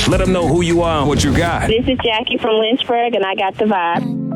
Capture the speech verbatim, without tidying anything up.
Let them know who you are and what you got. This is Jackie from Lynchburg, and I got the vibe.